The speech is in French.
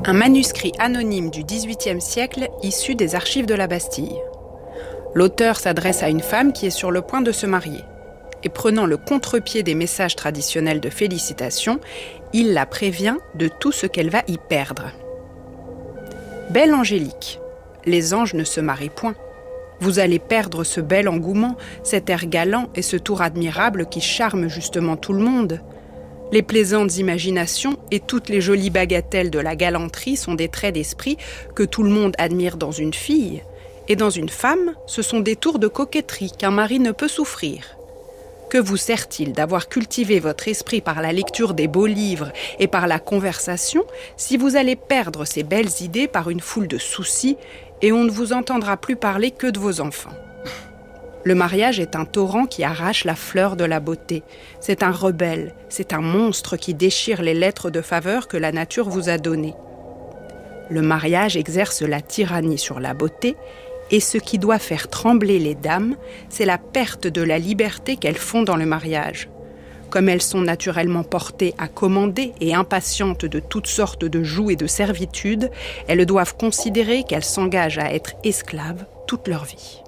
Un manuscrit anonyme du XVIIIe siècle issu des archives de la Bastille. L'auteur s'adresse à une femme qui est sur le point de se marier. Et prenant le contre-pied des messages traditionnels de félicitations, il la prévient de tout ce qu'elle va y perdre. Belle Angélique, les anges ne se marient point. Vous allez perdre ce bel engouement, cet air galant et ce tour admirable qui charme justement tout le monde. Les plaisantes imaginations et toutes les jolies bagatelles de la galanterie sont des traits d'esprit que tout le monde admire dans une fille. Et dans une femme, ce sont des tours de coquetterie qu'un mari ne peut souffrir. Que vous sert-il d'avoir cultivé votre esprit par la lecture des beaux livres et par la conversation si vous allez perdre ces belles idées par une foule de soucis et on ne vous entendra plus parler que de vos enfants? Le mariage est un torrent qui arrache la fleur de la beauté. C'est un rebelle, c'est un monstre qui déchire les lettres de faveur que la nature vous a données. Le mariage exerce la tyrannie sur la beauté et ce qui doit faire trembler les dames, c'est la perte de la liberté qu'elles font dans le mariage. Comme elles sont naturellement portées à commander et impatientes de toutes sortes de jougs et de servitudes, elles doivent considérer qu'elles s'engagent à être esclaves toute leur vie.